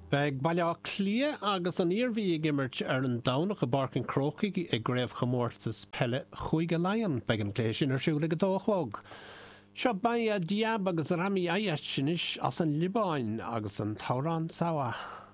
Beg bailile clia agus an íormhí gimmert an dánach a barcan crocaigh I gréibh chomórtas pelle chuige lion beg an cléis sin siúla go dóchlog. Seo baia diab agus ramí aiast sinis as an libáin agus an tárán sawa.